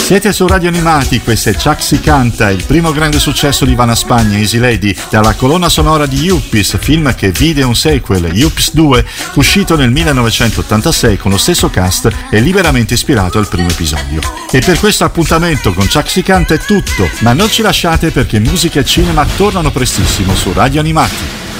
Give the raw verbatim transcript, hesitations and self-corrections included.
Siete su Radio Animati, questo è Chuck Si Canta, il primo grande successo di Ivana Spagna, Easy Lady, dalla colonna sonora di Yuppies, film che vide un sequel, Yuppies due, uscito nel millenovecentottantasei con lo stesso cast e liberamente ispirato al primo episodio. E per questo appuntamento con Chuck Si Canta è tutto, ma non ci lasciate perché musica e cinema tornano prestissimo su Radio Animati.